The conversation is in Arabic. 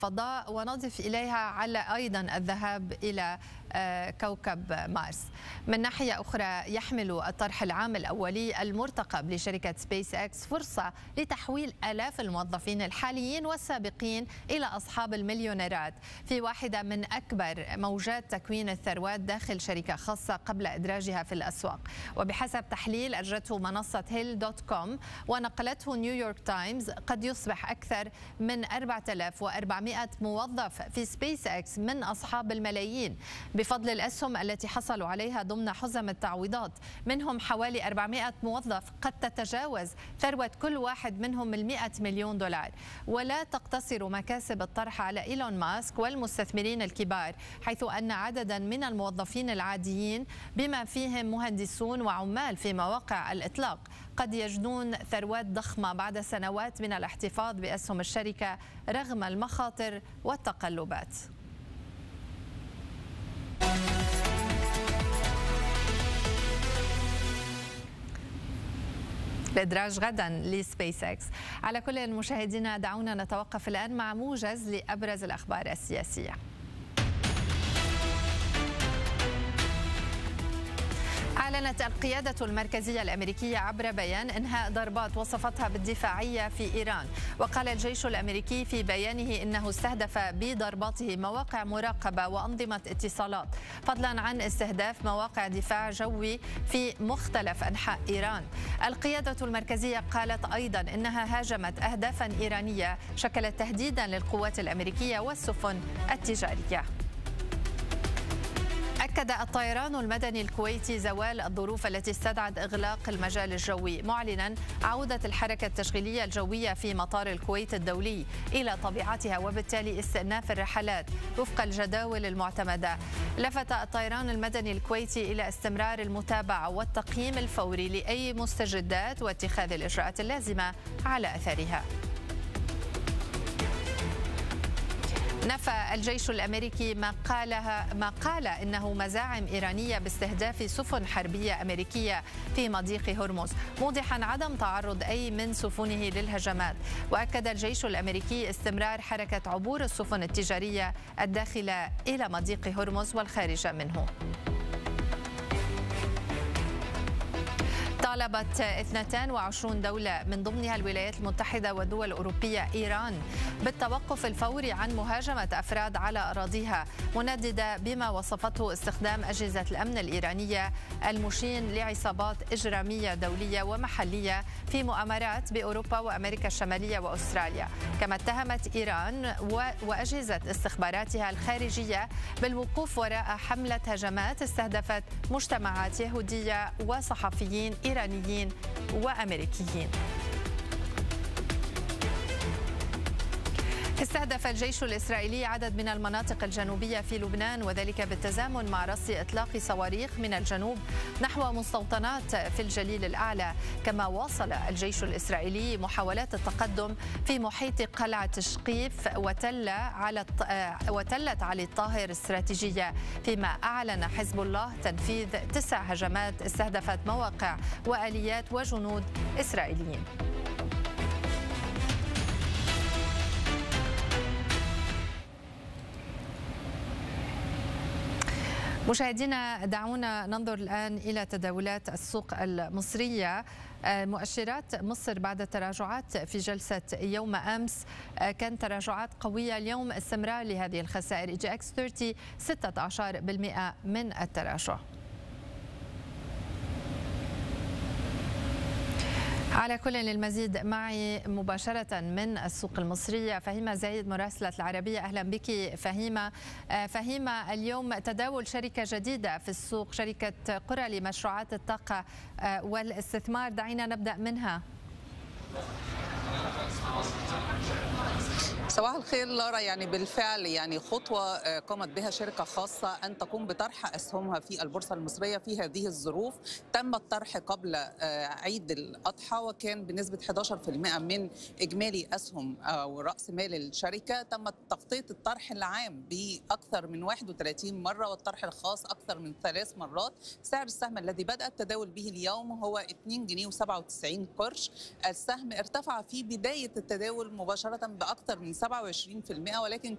الفضاء، ونضيف إليها على أيضا الذهاب إلى كوكب مارس. من ناحية أخرى، يحمل الطرح العام الأولي المرتقب لشركة سبيس إكس فرصة لتحويل آلاف الموظفين الحاليين والسابقين إلى أصحاب المليونيرات في واحدة من أكبر موجات تكوين الثروات داخل شركة خاصة قبل إدراجها في الأسواق. وبحسب تحليل أجرته منصة هيل.com ونقلته نيويورك تايمز، قد يصبح أكثر من 4400 موظف في سبيس إكس من أصحاب الملايين بفضل الأسهم التي حصلوا عليها ضمن حزم التعويضات. منهم حوالي 400 موظف قد تتجاوز ثروة كل واحد منهم 100 مليون دولار. ولا تقتصر مكاسب الطرح على إيلون ماسك والمستثمرين الكبار، حيث أن عددا من الموظفين العاديين بما فيهم مهندسون وعمال في مواقع الإطلاق قد يجنون ثروات ضخمة بعد سنوات من الاحتفاظ بأسهم الشركة رغم المخاطر والتقلبات. الإدراج غدا لسبيس إكس. على كل المشاهدين، دعونا نتوقف الآن مع موجز لأبرز الأخبار السياسية. أعلنت القيادة المركزية الأمريكية عبر بيان إنهاء ضربات وصفتها بالدفاعية في إيران. وقال الجيش الأمريكي في بيانه إنه استهدف بضرباته مواقع مراقبة وأنظمة اتصالات، فضلا عن استهداف مواقع دفاع جوي في مختلف أنحاء إيران. القيادة المركزية قالت أيضا إنها هاجمت أهدافا إيرانية شكلت تهديدا للقوات الأمريكية والسفن التجارية. أكد الطيران المدني الكويتي زوال الظروف التي استدعت إغلاق المجال الجوي، معلنا عودة الحركة التشغيلية الجوية في مطار الكويت الدولي إلى طبيعتها، وبالتالي استئناف الرحلات وفق الجداول المعتمدة. لفت الطيران المدني الكويتي إلى استمرار المتابعة والتقييم الفوري لأي مستجدات واتخاذ الإجراءات اللازمة على أثرها. نفى الجيش الأمريكي ما قال إنه مزاعم إيرانية باستهداف سفن حربية أمريكية في مضيق هرمز، موضحا عدم تعرض أي من سفنه للهجمات. وأكد الجيش الأمريكي استمرار حركة عبور السفن التجارية الداخلة إلى مضيق هرمز والخارجة منه. طالبت 22 دولة من ضمنها الولايات المتحدة والدول الأوروبية إيران بالتوقف الفوري عن مهاجمة أفراد على أراضيها، منددة بما وصفته استخدام أجهزة الأمن الإيرانية المشين لعصابات إجرامية دولية ومحلية في مؤامرات بأوروبا وأمريكا الشمالية وأستراليا. كما اتهمت إيران وأجهزة استخباراتها الخارجية بالوقوف وراء حملة هجمات استهدفت مجتمعات يهودية وصحفيين إيرانيين وأمريكيين. استهدف الجيش الإسرائيلي عدد من المناطق الجنوبية في لبنان، وذلك بالتزامن مع رصد إطلاق صواريخ من الجنوب نحو مستوطنات في الجليل الأعلى. كما واصل الجيش الإسرائيلي محاولات التقدم في محيط قلعة شقيف وتلة علي الطاهر الاستراتيجية، فيما أعلن حزب الله تنفيذ 9 هجمات استهدفت مواقع وآليات وجنود إسرائيليين. مشاهدينا، دعونا ننظر الآن إلى تداولات السوق المصرية. مؤشرات مصر بعد التراجعات في جلسة يوم أمس كانت تراجعات قوية. اليوم استمرار لهذه الخسائر، إي جي إكس 30 16% من التراجع. على كل للمزيد معي مباشرة من السوق المصرية فهيمة زايد مراسلة العربية. أهلا بك فهيمة. فهيمة، اليوم تداول شركة جديدة في السوق، شركة قرى لمشروعات الطاقة والاستثمار، دعينا نبدأ منها. صباح الخير لارا. بالفعل خطوة قامت بها شركة خاصة أن تقوم بطرح أسهمها في البورصة المصرية في هذه الظروف. تم الطرح قبل عيد الأضحى، وكان بنسبة 11% من إجمالي أسهم أو رأس مال الشركة. تم تغطية الطرح العام بأكثر من 31 مرة، والطرح الخاص أكثر من 3 مرات. سعر السهم الذي بدأ التداول به اليوم هو 2 جنيه و97 قرش. السهم ارتفع في بداية التداول مباشرة بأكثر من 27%، ولكن